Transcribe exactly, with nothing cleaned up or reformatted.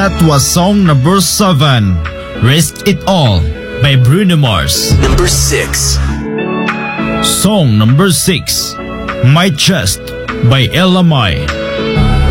That was song number seven, Risk It All by Bruno Mars. Number six. Song number six, My Chest by Ella Mai.